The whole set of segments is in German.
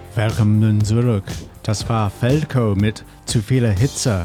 Willkommen zurück. Das war Falco mit Zu viele Hitze.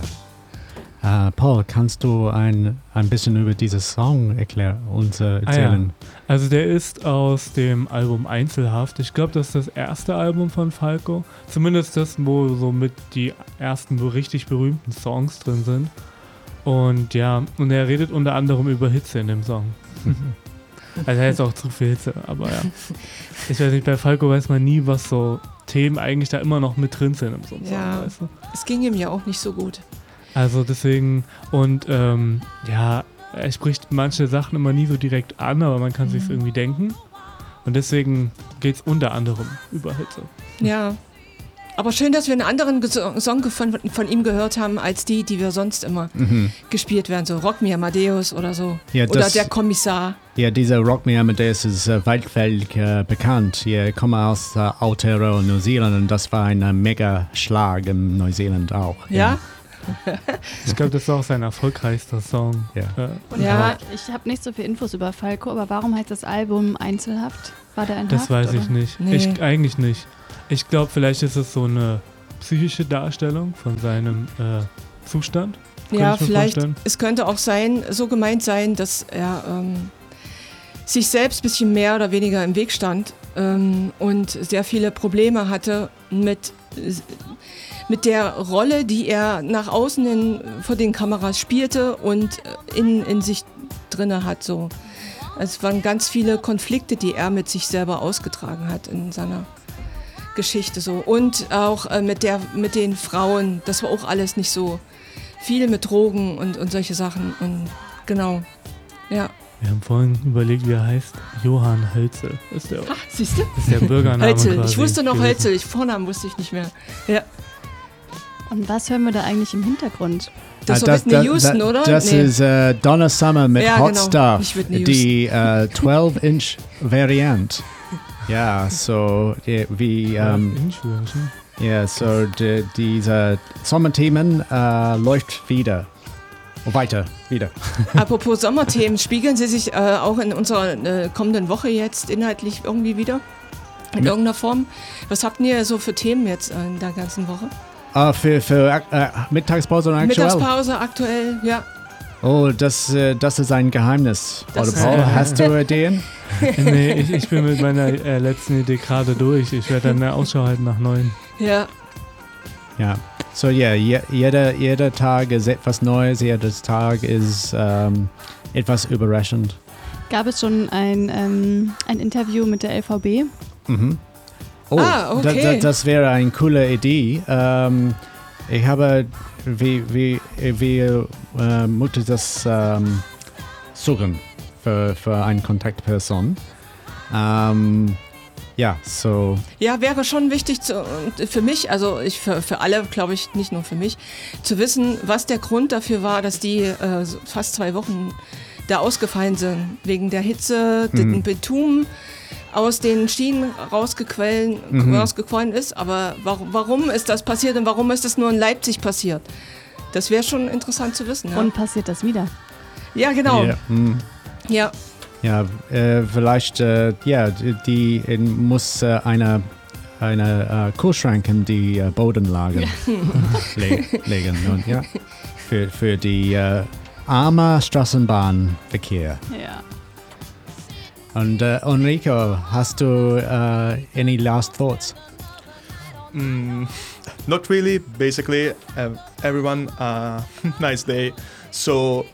Paul, kannst du ein bisschen über diesen Song uns erzählen? Ja. Also der ist aus dem Album Einzelhaft. Ich glaube, das ist das erste Album von Falco. Zumindest das, wo so mit die ersten so richtig berühmten Songs drin sind. Und er redet unter anderem über Hitze in dem Song. Also er ist auch zu viel Hitze, aber ja. Ich weiß nicht, bei Falco weiß man nie, was so Themen eigentlich da immer noch mit drin sind in so einem Song. Weißt du? Es ging ihm ja auch nicht so gut. Also deswegen, und er spricht manche Sachen immer nie so direkt an, aber man kann sich's irgendwie denken. Und deswegen geht's unter anderem über Hitze. Ja, aber schön, dass wir einen anderen Song von ihm gehört haben, als die wir sonst immer gespielt werden. So Rock Me Amadeus oder so. Ja, oder Der Kommissar. Ja, dieser Rock Me Amadeus ist weltweit bekannt. Ich komme aus Aotearoa, Neuseeland, und das war ein Mega-Schlag in Neuseeland auch. Ja? Ich glaube, das ist auch sein erfolgreichster Song. Ja. Ich habe nicht so viel Infos über Falco, aber warum heißt das Album Einzelhaft? War der in Das Haft, weiß oder? ich nicht. Nee. Eigentlich nicht. Ich glaube, vielleicht ist es so eine psychische Darstellung von seinem Zustand. Ja, vielleicht. Es könnte auch so gemeint sein, dass er sich selbst ein bisschen mehr oder weniger im Weg stand und sehr viele Probleme hatte mit der Rolle, die er nach außen vor den Kameras spielte und in sich drinne hat. So. Es waren ganz viele Konflikte, die er mit sich selber ausgetragen hat in seiner Geschichte. So. Und auch mit den Frauen, das war auch alles nicht so viel mit Drogen und solche Sachen. Und genau, ja. Wir haben vorhin überlegt, wie er heißt. Johann Hölzel ist der. Ach, siehst du? Ist der Bürgername Hölzel. quasi Ich wusste noch gewesen. Hölzel, Vornamen wusste ich nicht mehr. Ja. Und was hören wir da eigentlich im Hintergrund? Das war Whitney Houston, oder? Das ist Donna Summer mit Ja, Hot genau. Stuff, Nicht Whitney die 12-inch Variant. Ja, so wie dieser Sommerthemen läuft wieder. Weiter. Apropos Sommerthemen, spiegeln sie sich auch in unserer kommenden Woche jetzt inhaltlich irgendwie wieder? In irgendeiner Form? Was habt ihr so für Themen jetzt in der ganzen Woche? Für Mittagspause und aktuell? Mittagspause aktuell, ja. Oh, das ist ein Geheimnis. Oder Das- Paul, hast du Ideen? Nee, ich bin mit meiner letzten Idee gerade durch. Ich werde dann eine Ausschau halten nach neuen. Ja. Ja. So jeder Tag ist etwas Neues, jeder Tag ist etwas überraschend. Gab es schon ein Interview mit der LVB? Mhm. Oh, okay. das wäre eine coole Idee. Ich habe, wie möchte das suchen für eine Kontaktperson. Ja, so. Ja, wäre schon wichtig für mich, also für alle, glaube ich, nicht nur für mich, zu wissen, was der Grund dafür war, dass die fast 2 Wochen da ausgefallen sind. Wegen der Hitze, dem Bitumen aus den Schienen rausgequollen ist. Aber warum ist das passiert und warum ist das nur in Leipzig passiert? Das wäre schon interessant zu wissen. Ja, Und passiert das wieder? ja genau. Yeah, Ja. Ja, vielleicht, die muss eine Kühlschrank in die Bodenlage legen. Und, ja, für die arme Straßenbahnverkehr. Ja. Und Enrico, hast du any last thoughts? Not really. Basically, everyone, nice day. So,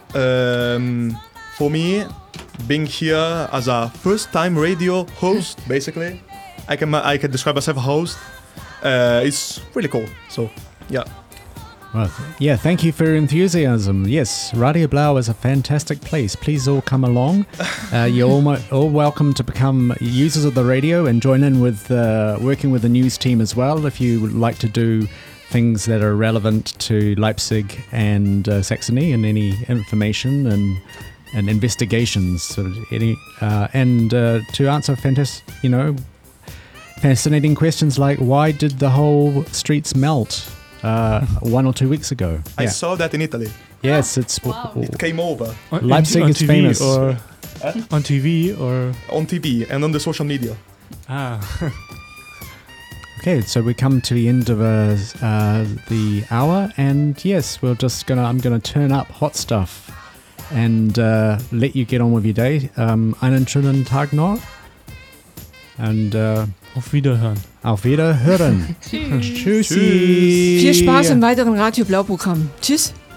for me, being here as a first-time radio host, basically, I can describe myself a host. It's really cool. So, yeah. Well, yeah, thank you for your enthusiasm. Yes, Radio Blau is a fantastic place. Please all come along. You're all welcome to become users of the radio and join in with working with the news team as well if you would like to do things that are relevant to Leipzig and Saxony and any information and investigations. Sort of and to answer fascinating questions like why did the whole streets melt 1 or 2 weeks ago? I saw that in Italy. Yes, it's It came over Leipzig on is TV famous. Or on TV or on TV and on the social media. ah. Okay. Okay, so we come to the end of the hour, and yes, I'm gonna turn up hot stuff and let you get on with your day. Einen schönen Tag noch. Und Auf Wiederhören. Auf Wiederhören. Tschüssi. Viel Spaß im weiteren Radio Blau Programm. Tschüss.